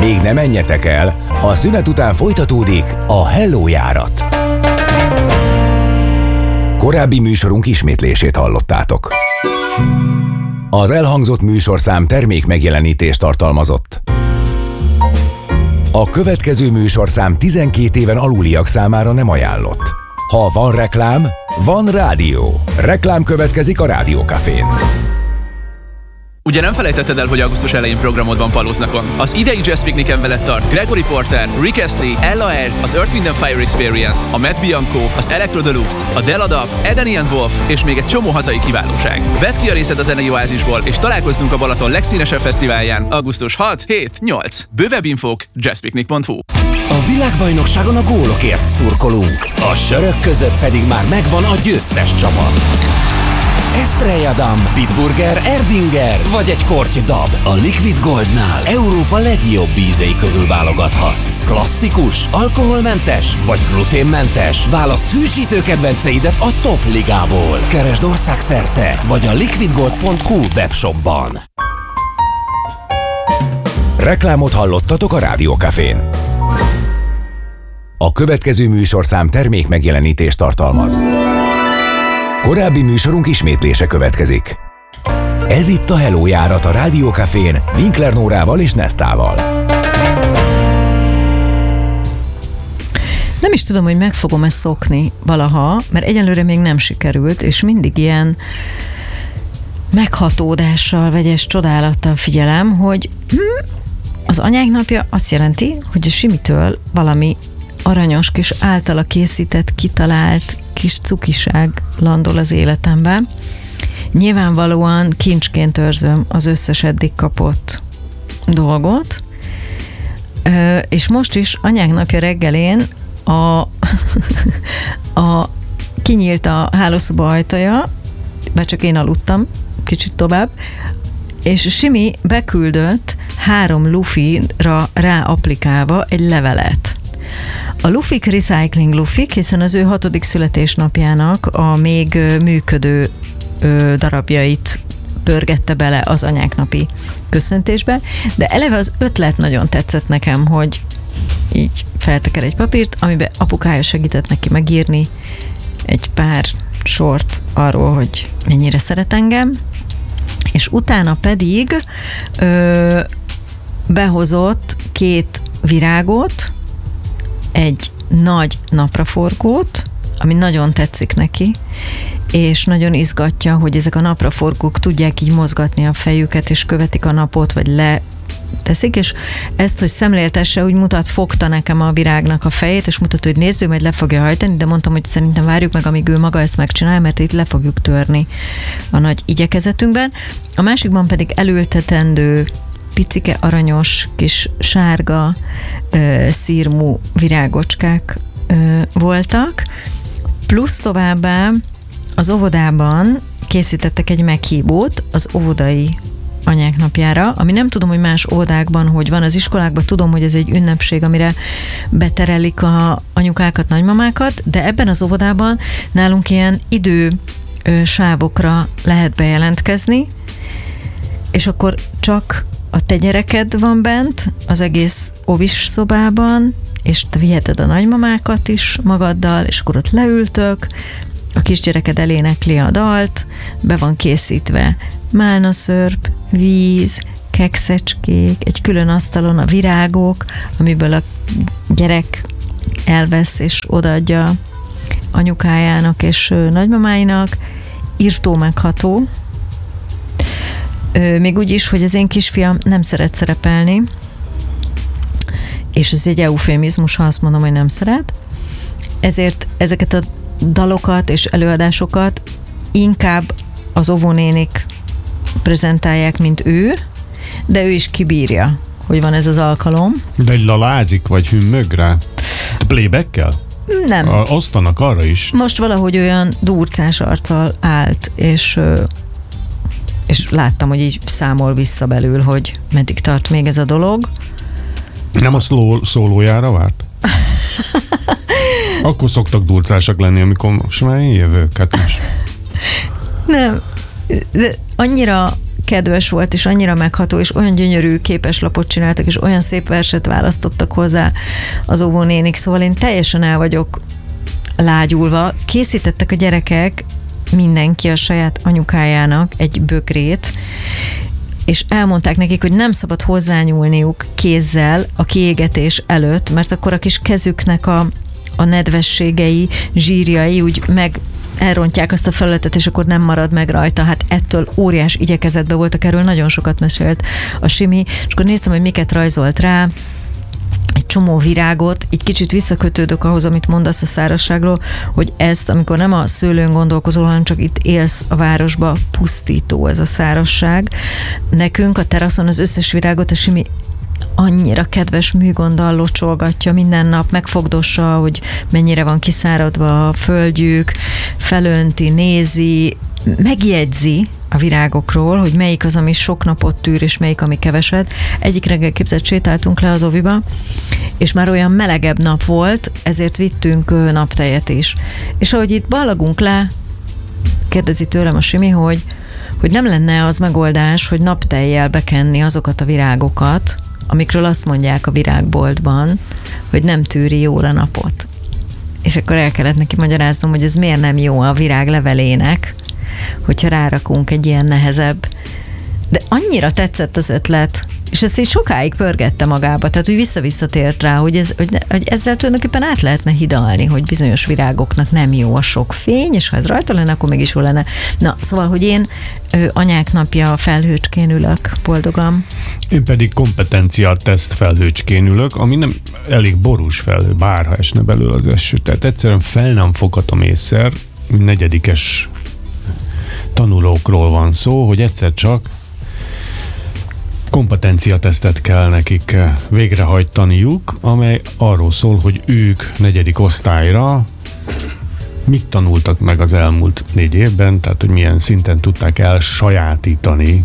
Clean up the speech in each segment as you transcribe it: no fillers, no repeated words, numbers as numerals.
Még ne menjetek el, a szünet után folytatódik a Hello járat. Korábbi műsorunk ismétlését hallottátok. Az elhangzott műsorszám termék megjelenítést tartalmazott. A következő műsorszám 12 éven aluliak számára nem ajánlott. Ha van reklám, van rádió. Reklám következik a Rádiókafén. Ugye nem felejtetted el, hogy augusztus elején programod van Palóznakon? Az idei Jazz Picnicen veled tart Gregory Porter, Rick Astley, Ella Eyre, az Earth, Wind & Fire Experience, a Matt Bianco, az Electro Deluxe, a Della Dub, Edeni & Wolf és még egy csomó hazai kiválóság. Vedd ki a részed a zenei oázisból, és találkozzunk a Balaton legszínesebb fesztiválján augusztus 6, 7, 8. Bővebb infók jazzpicnic.hu. A világbajnokságon a gólokért szurkolunk, a sörök között pedig már megvan a győztes csapat. Estrella Damm, Bitburger, Erdinger vagy egy korty dab. A Liquid Goldnál Európa legjobb ízei közül válogathatsz. Klasszikus, alkoholmentes vagy gluténmentes? Válaszd hűsítő kedvenceidet a top ligából. Keresd országszerte vagy a liquidgold.hu webshopban. Reklámot hallottatok a Rádiókafén. A következő műsorszám termék megjelenítést tartalmaz. Korábbi műsorunk ismétlése következik. Ez itt a Hello járat a Rádiókafén Winkler Nórával és Nesztával. Nem is tudom, hogy meg fogom-e szokni valaha, mert egyelőre még nem sikerült, és mindig ilyen meghatódással, vegyes csodálattal figyelem, hogy az anyák napja azt jelenti, hogy a Simitől valami aranyos kis általa készített, kitalált kis cukiság landol az életemben. Nyilvánvalóan kincsként őrzöm az összes eddig kapott dolgot, és most is anyák napja reggelén kinyílt a hálószoba ajtaja, bár csak én aludtam kicsit tovább, és Simi beküldött 3 lufira ráaplikálva egy levelet. A lufik recycling lufik, hiszen az ő 6. születésnapjának a még működő darabjait pörgette bele az anyáknapi köszöntésbe, de eleve az ötlet nagyon tetszett nekem, hogy így felteker egy papírt, amiben apukája segített neki megírni egy pár sort arról, hogy mennyire szeret engem, és utána pedig behozott 2 virágot, egy nagy napraforgót, ami nagyon tetszik neki, és nagyon izgatja, hogy ezek a napraforgók tudják így mozgatni a fejüket, és követik a napot, vagy leteszik, és ezt, hogy szemléltesse, úgy fogta nekem a virágnak a fejét, és mutatta, hogy nézzük, majd le fogja hajtani, de mondtam, hogy szerintem várjuk meg, amíg ő maga ezt megcsinálja, mert itt le fogjuk törni a nagy igyekezetünkben. A másikban pedig elültetendő picike, aranyos, kis sárga, szírmú virágocskák voltak, plusz továbbá az óvodában készítettek egy meghívót az óvodai anyák napjára, ami nem tudom, hogy más óvodákban hogy van. Az iskolákban tudom, hogy ez egy ünnepség, amire beterelik a anyukákat, nagymamákat, de ebben az óvodában nálunk ilyen idősávokra lehet bejelentkezni, és akkor csak a te gyereked van bent az egész óvis szobában, és te viheted a nagymamákat is magaddal, és akkor ott leültök, a kisgyereked elénekli a dalt, be van készítve málnaszörp, víz, kekszecskék, egy külön asztalon a virágok, amiből a gyerek elvesz és odaadja anyukájának és nagymamáinak, írtó megható. Még úgy is, hogy az én kisfiam nem szeret szerepelni, és ez egy eufémizmus, ha azt mondom, hogy nem szeret. Ezért ezeket a dalokat és előadásokat inkább az óvónénik prezentálják, mint ő, de ő is kibírja, hogy van ez az alkalom. De egy lalázik, vagy hümmög rá? Playback-kel? Nem. Osztanak arra is. Most valahogy olyan durcás arccal állt, és láttam, hogy így számol vissza belül, hogy meddig tart még ez a dolog. Nem a szólójára várt? Akkor szoktak durcásak lenni, amikor most már én jövök, hát most. Nem, de annyira kedves volt, és annyira megható, és olyan gyönyörű képeslapot csináltak, és olyan szép verset választottak hozzá az óvónénik, szóval én teljesen el vagyok lágyulva. Készítettek a gyerekek, mindenki a saját anyukájának egy bögrét, és elmondták nekik, hogy nem szabad hozzányúlniuk kézzel a kiégetés előtt, mert akkor a kis kezüknek a nedvességei, zsírjai úgy elrontják azt a felületet, és akkor nem marad meg rajta. Hát ettől óriás igyekezetbe voltak, erről nagyon sokat mesélt a Simi, és akkor néztem, hogy miket rajzolt rá, egy csomó virágot, így kicsit visszakötődök ahhoz, amit mondasz a szárazságról, hogy ezt, amikor nem a szőlőn gondolkozol, hanem csak itt élsz a városba, pusztító ez a szárazság. Nekünk a teraszon az összes virágot a Simi annyira kedves műgonddal locsolgatja minden nap, megfogdossa, hogy mennyire van kiszáradva a földjük, felönti, nézi, megjegyzi a virágokról, hogy melyik az, ami sok napot tűr, és melyik, ami keveset. Egyik reggel képzett, sétáltunk le az oviba, és már olyan melegebb nap volt, ezért vittünk naptejet is. És ahogy itt ballagunk le, kérdezi tőlem a Simi, hogy nem lenne az megoldás, hogy naptejjel bekenni azokat a virágokat, amikről azt mondják a virágboltban, hogy nem tűri jól a napot. És akkor el kellett neki magyaráznom, hogy ez miért nem jó a virág levelének, hogyha rárakunk egy ilyen nehezebb. De annyira tetszett az ötlet, és ezt így sokáig pörgette magába, tehát úgy visszavisszatért rá, hogy ezzel tulajdonképpen át lehetne hidalni, hogy bizonyos virágoknak nem jó a sok fény, és ha ez rajta lenne, akkor mégis jó lenne. Na, szóval, hogy én anyák napja felhőcskén ülök, boldogan. Én pedig kompetencia-teszt felhőcskén ülök, ami nem elég borús felhő, bárha esne belőle az eső. Tehát egyszerűen fel nem foghatom észre, negyedikes tanulókról van szó, hogy egyszer csak kompetenciatesztet kell nekik végrehajtaniuk, amely arról szól, hogy ők 4. osztályra mit tanultak meg az elmúlt 4 évben, tehát hogy milyen szinten tudták elsajátítani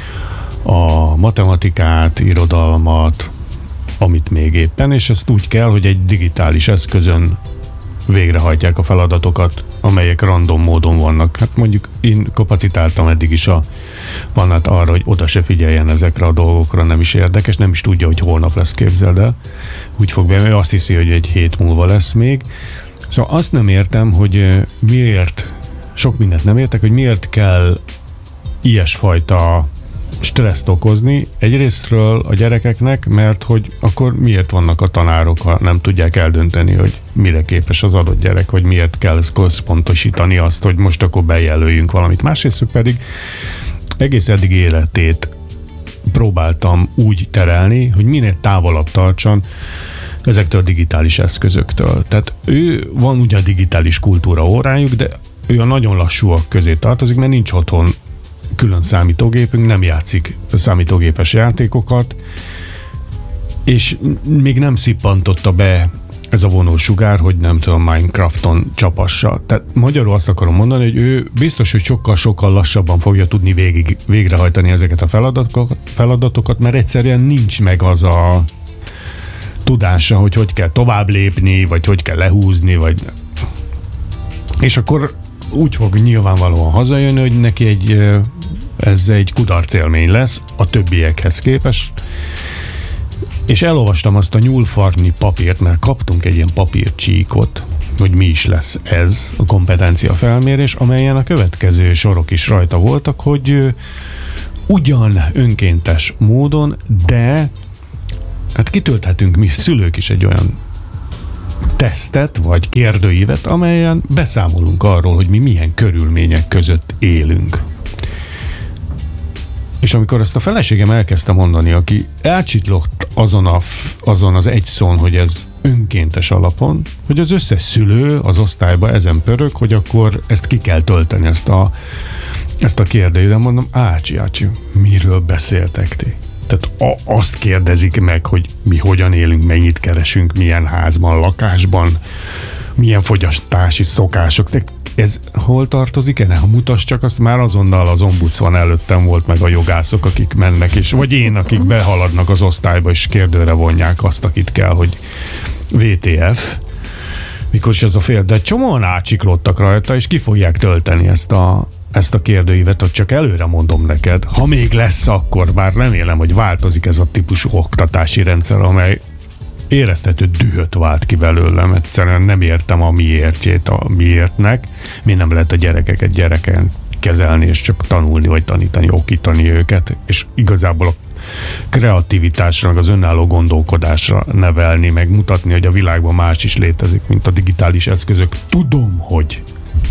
a matematikát, irodalmat, amit még éppen, és ezt úgy kell, hogy egy digitális eszközön végrehajtják a feladatokat, amelyek random módon vannak. Hát mondjuk én kapacitáltam eddig is a Vannát arra, hogy oda se figyeljen ezekre a dolgokra, nem is érdekes, nem is tudja, hogy holnap lesz, képzeld el. Úgy fog be, ő azt hiszi, hogy egy hét múlva lesz még. Szóval azt nem értem, hogy miért, sok mindent nem értek, hogy miért kell ilyesfajta stresszt okozni egyrésztről a gyerekeknek, mert hogy akkor miért vannak a tanárok, ha nem tudják eldönteni, hogy mire képes az adott gyerek, vagy miért kell központosítani azt, hogy most akkor bejelöljünk valamit. Másrészt pedig egész eddig életét próbáltam úgy terelni, hogy minél távolabb tartson ezektől a digitális eszközöktől. Tehát ő van ugye a digitális kultúra órájuk, de ő a nagyon lassúak közé tartozik, mert nincs otthon külön számítógépünk, nem játszik számítógépes játékokat, és még nem szippantotta be ez a vonósugár, hogy nem tudom, Minecrafton csapassa. Tehát magyarul azt akarom mondani, hogy ő biztos, hogy sokkal lassabban fogja tudni végrehajtani ezeket a feladatokat, mert egyszerűen nincs meg az a tudása, hogy kell tovább lépni, vagy hogy kell lehúzni, vagy... És akkor úgy fog nyilvánvalóan hazajönni, hogy neki ez egy kudarcélmény lesz a többiekhez képest. És elolvastam azt a nyúlfarni papírt, mert kaptunk egy ilyen papírcsíkot, hogy mi is lesz ez a kompetencia felmérés, amelyen a következő sorok is rajta voltak, hogy ugyan önkéntes módon, de hát kitölthetünk mi szülők is egy olyan tesztet, vagy kérdőívet, amelyen beszámolunk arról, hogy mi milyen körülmények között élünk. És amikor ezt a feleségem elkezdte mondani, aki elcsitlott azon az egy szón, hogy ez önkéntes alapon, hogy az összes szülő az osztályba ezen pörög, hogy akkor ezt ki kell tölteni, ezt a kérdőívet. Mondom, ácsi, miről beszéltek ti? Tehát azt kérdezik meg, hogy mi hogyan élünk, mennyit keresünk, milyen házban, lakásban, milyen fogyasztási szokások. Tehát ez hol tartozik? Ha mutasd csak, azt már azonnal az ombudsman előttem volt, meg a jogászok, akik mennek, és vagy én, akik behaladnak az osztályba, és kérdőre vonják azt, akit kell, hogy VTF, mikor is ez a fél, de csomóan átsiklottak rajta, és ki fogják tölteni ezt a kérdőívet, hogy csak előre mondom neked, ha még lesz, akkor bár remélem, hogy változik ez a típusú oktatási rendszer, amely éreztető dühöt vált ki belőlem. Egyszerűen nem értem a miértjét a miértnek. Mi nem lehet a gyerekeket gyereken kezelni, és csak tanulni, vagy tanítani, okítani őket, és igazából a kreativitásra, meg az önálló gondolkodásra nevelni, meg mutatni, hogy a világban más is létezik, mint a digitális eszközök. Tudom, hogy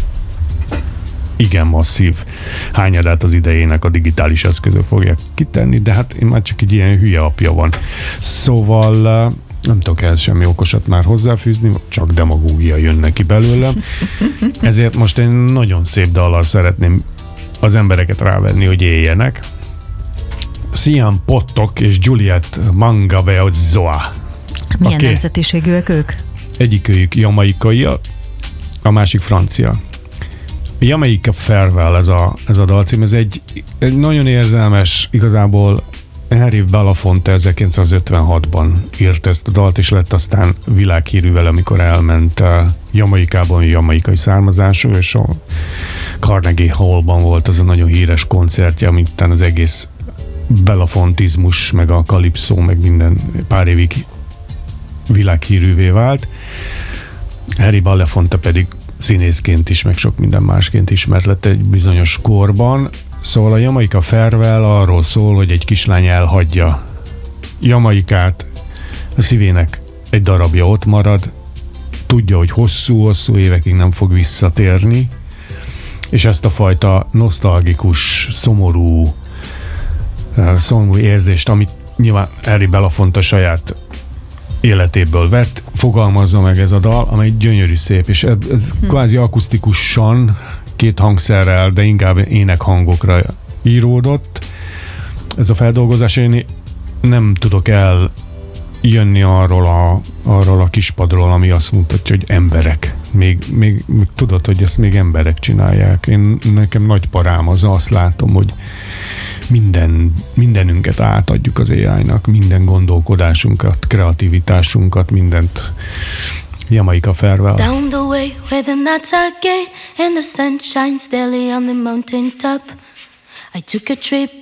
igen masszív hányadát az idejének a digitális eszközök fogják kitenni, de hát én már csak egy ilyen hülye apja van. Szóval nem tudok ehhez semmi okosat már hozzáfűzni, csak demagógia jön neki belőlem. Ezért most én nagyon szép dallal szeretném az embereket rávenni, hogy éljenek. Sian Pottok és Juliet Mangabezoa. Milyen nemzetiségűek ők? Egyikőjük jamaikai, a másik francia. Jamaica Farewell ez a dalcím, ez egy nagyon érzelmes, igazából Harry Belafonte 1956-ban írt ezt a dalt, és lett aztán világhírű vele, amikor elment Jamaikában, jamaikai származású, és a Carnegie Hallban volt az a nagyon híres koncertje, amit utána az egész belafontizmus, meg a kalipszó, meg minden pár évig világhírűvé vált. Harry Belafonte pedig színészként is, meg sok minden másként ismert lett egy bizonyos korban. Szóval a Jamaica Farewell arról szól, hogy egy kislány elhagyja Jamaikát, a szívének egy darabja ott marad, tudja, hogy hosszú-hosszú évekig nem fog visszatérni, és ezt a fajta nosztalgikus, szomorú érzést, amit nyilván Harry Belafonte saját életéből vett, fogalmazza meg ez a dal, amely gyönyörű szép, és ez kvázi akusztikusan, két hangszerrel, de inkább énekhangokra íródott. Ez a feldolgozás, én nem tudok eljönni arról a kispadról, ami azt mutatja, hogy emberek. Még tudod, hogy ezt még emberek csinálják. Nekem nagy parám az, azt látom, hogy mindenünket átadjuk az AI-nak, minden gondolkodásunkat, kreativitásunkat, mindent. Jamaica Farewell. Down the way where the nights are gay and the sun shines daily on the mountain top, I took a trip